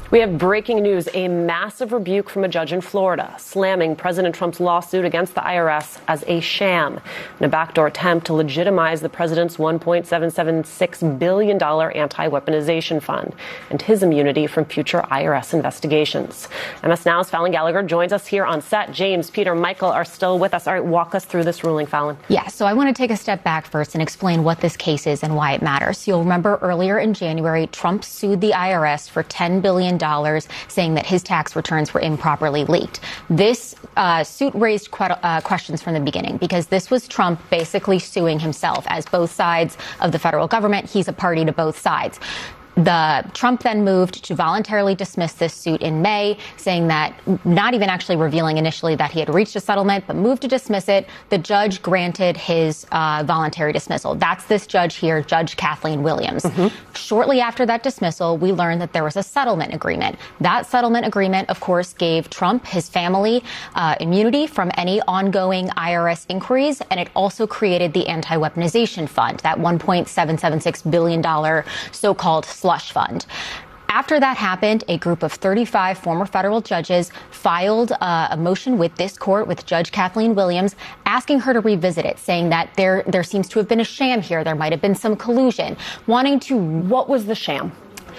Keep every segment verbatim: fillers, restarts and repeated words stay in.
We have breaking news, a massive rebuke from a judge in Florida, slamming President Trump's lawsuit against the I R S as a sham in a backdoor attempt to legitimize the president's one point seven seven six billion dollars anti-weaponization fund and his immunity from future I R S investigations. M S Now's Fallon Gallagher joins us here on set. James, Peter, Michael are still with us. All right, walk us through this ruling, Fallon. Yeah, so I want to take a step back first and explain what this case is and why it matters. You'll remember earlier in January, Trump sued the I R S for ten billion dollars, saying that his tax returns were improperly leaked. This uh, suit raised que- uh, questions from the beginning because this was Trump basically suing himself as both sides of the federal government. He's a party to both sides. The Trump then moved to voluntarily dismiss this suit in May, saying that, not even actually revealing initially that he had reached a settlement, but moved to dismiss it. The judge granted his uh, voluntary dismissal. That's this judge here, Judge Kathleen Williams. Mm-hmm. Shortly after that dismissal, we learned that there was a settlement agreement. That settlement agreement, of course, gave Trump, his family, uh, immunity from any ongoing I R S inquiries, and it also created the anti-weaponization fund, that one point seven seven six billion dollars so-called slush fund. After that happened, a group of thirty-five former federal judges filed uh, a motion with this court, with Judge Kathleen Williams, asking her to revisit it, saying that there there seems to have been a sham here. There might have been some collusion, wanting to... What was the sham?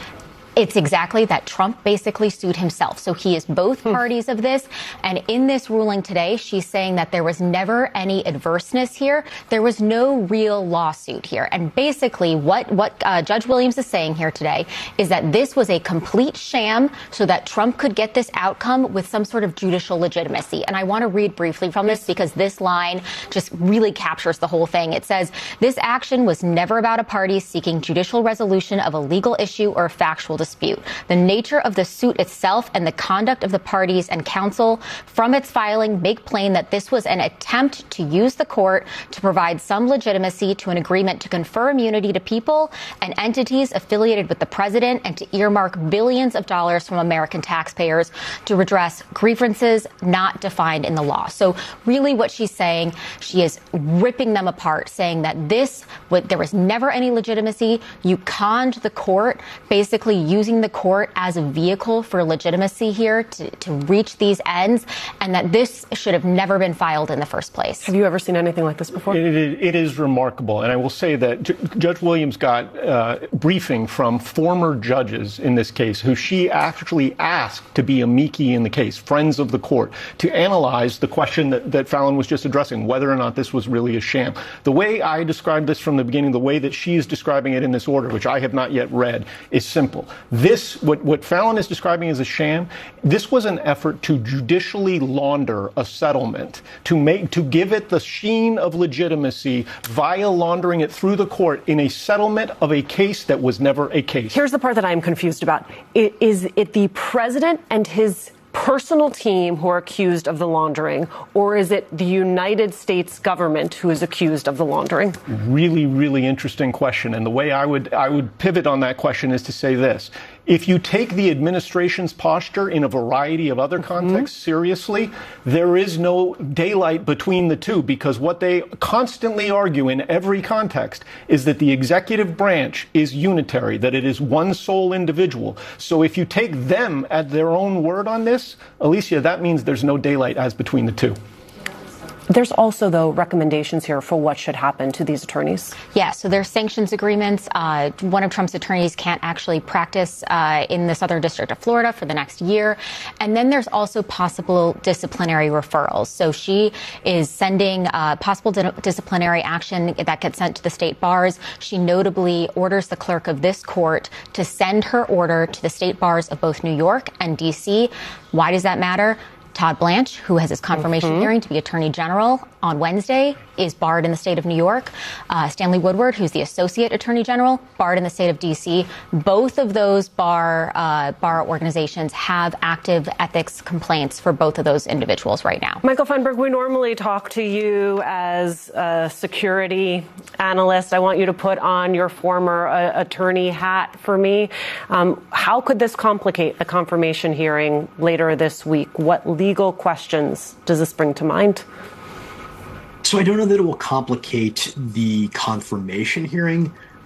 It's exactly that Trump basically sued himself. So he is both parties of this. And in this ruling today, she's saying that there was never any adverseness here. There was no real lawsuit here. And basically what, what uh, Judge Williams is saying here today is that this was a complete sham so that Trump could get this outcome with some sort of judicial legitimacy. And I want to read briefly from this because this line just really captures the whole thing. It says, this action was never about a party seeking judicial resolution of a legal issue or a factual dispute. The nature of the suit itself and the conduct of the parties and counsel from its filing make plain that this was an attempt to use the court to provide some legitimacy to an agreement to confer immunity to people and entities affiliated with the president and to earmark billions of dollars from American taxpayers to redress grievances not defined in the law. So really what she's saying, she is ripping them apart, saying that this, there was never any legitimacy. You conned the court, basically using the court as a vehicle for legitimacy here to, to reach these ends, and that this should have never been filed in the first place. Have you ever seen anything like this before? It, it, it is remarkable. And I will say that J- Judge Williams got uh, briefing from former judges in this case who she actually asked to be amici in the case, friends of the court, to analyze the question that, that Fallon was just addressing, whether or not this was really a sham. The way I described this from the beginning, the way that she is describing it in this order, which I have not yet read, is simple. This, what, what Fallon is describing as a sham, this was an effort to judicially launder a settlement, to make, to give it the sheen of legitimacy via laundering it through the court in a settlement of a case that was never a case. Here's the part that I'm confused about. Is it the president and his personal team who are accused of the laundering, or is it the United States government who is accused of the laundering? Really, really interesting question. And the way I would I would pivot on that question is to say this. If you take the administration's posture in a variety of other contexts mm-hmm. seriously, there is no daylight between the two, because what they constantly argue in every context is that the executive branch is unitary, that it is one sole individual. So if you take them at their own word on this, Alicia, that means there's no daylight as between the two. There's also, though, recommendations here for what should happen to these attorneys. Yeah, so there's sanctions agreements. Uh, one of Trump's attorneys can't actually practice uh, in the Southern District of Florida for the next year. And then there's also possible disciplinary referrals. So she is sending uh, possible di- disciplinary action that gets sent to the state bars. She notably orders the clerk of this court to send her order to the state bars of both New York and D C. Why does that matter? Todd Blanche, who has his confirmation mm-hmm. hearing to be Attorney General on Wednesday, is barred in the state of New York. Uh, Stanley Woodward, who's the Associate Attorney General, barred in the state of D C. Both of those bar uh, bar organizations have active ethics complaints for both of those individuals right now. Michael Feinberg, we normally talk to you as a security analyst. I want you to put on your former uh, attorney hat for me. Um, how could this complicate the confirmation hearing later this week? What legal questions does this bring to mind? So I don't know that it will complicate the confirmation hearing,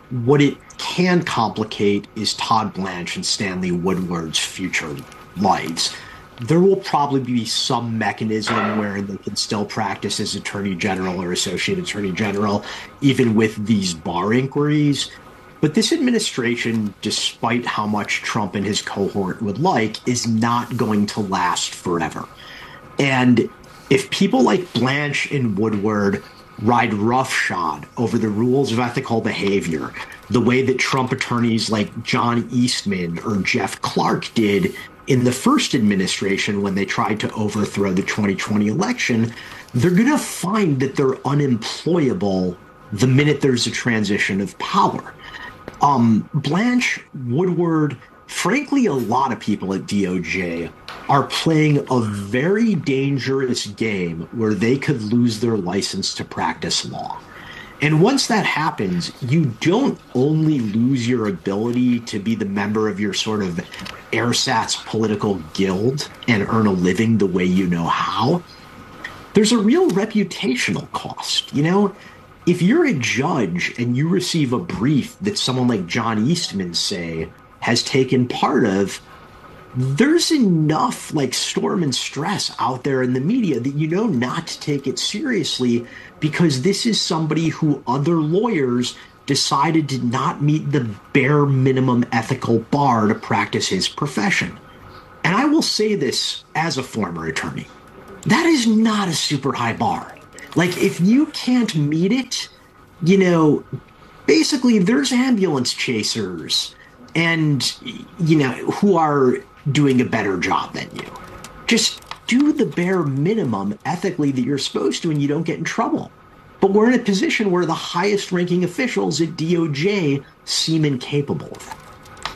What it can complicate is Todd Blanche and Stanley Woodward's future lives. There will probably be some mechanism where they can still practice as Attorney General or Associate Attorney General, even with these Barr inquiries. But this administration, despite how much Trump and his cohort would like, is not going to last forever. And if people like Blanche and Woodward ride roughshod over the rules of ethical behavior, the way that Trump attorneys like John Eastman or Jeff Clark did in the first administration when they tried to overthrow the twenty twenty election, they're going to find that they're unemployable the minute there's a transition of power. Um, Blanche, Woodward, frankly, a lot of people at D O J are playing a very dangerous game where they could lose their license to practice law. And once that happens, you don't only lose your ability to be the member of your sort of ersatz political guild and earn a living the way you know how. There's a real reputational cost. You know, if you're a judge and you receive a brief that someone like John Eastman, say, has taken part of, there's enough like storm and stress out there in the media that you know not to take it seriously, because this is somebody who other lawyers decided to not meet the bare minimum ethical bar to practice his profession. And I will say this as a former attorney, that is not a super high bar. Like, if you can't meet it, you know, basically there's ambulance chasers and, you know, who are doing a better job than you. Just do the bare minimum ethically that you're supposed to and you don't get in trouble. But we're in a position where the highest ranking officials at D O J seem incapable of that.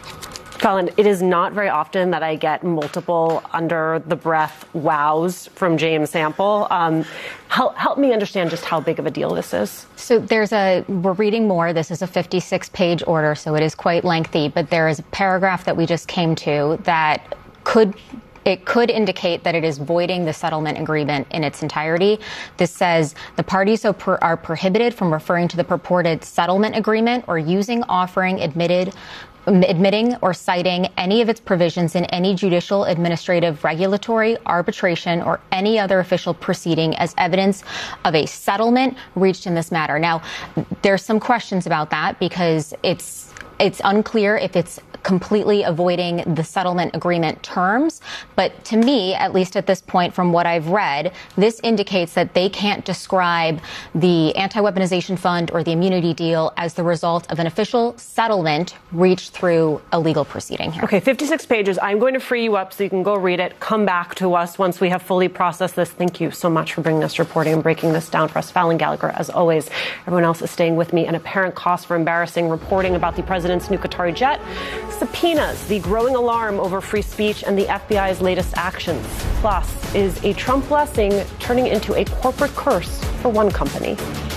Colin, it is not very often that I get multiple under-the-breath wows from James Sample. Um, help, help me understand just how big of a deal this is. So there's a, we're reading more. This is a fifty-six page order, so it is quite lengthy. But there is a paragraph that we just came to that could It could indicate that it is voiding the settlement agreement in its entirety. This says the parties are, pro- are prohibited from referring to the purported settlement agreement or using, offering, admitted, admitting or citing any of its provisions in any judicial, administrative, regulatory, arbitration, or any other official proceeding as evidence of a settlement reached in this matter. Now, there's some questions about that because it's it's unclear if it's completely avoiding the settlement agreement terms. But to me, at least at this point, from what I've read, this indicates that they can't describe the anti-weaponization fund or the immunity deal as the result of an official settlement reached through a legal proceeding here. Okay, fifty-six pages. I'm going to free you up so you can go read it. Come back to us once we have fully processed this. Thank you so much for bringing us reporting and breaking this down for us. Fallon Gallagher, as always. Everyone else is staying with me. An apparent cost for embarrassing reporting about the president's new Qatari jet. Subpoenas, the growing alarm over free speech, and the F B I's latest actions. Plus, is a Trump blessing turning into a corporate curse for one company?